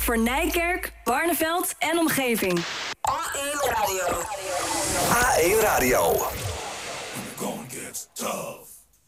voor Nijkerk, Barneveld en omgeving. A1 Radio. A1 Radio. Gonna get tough.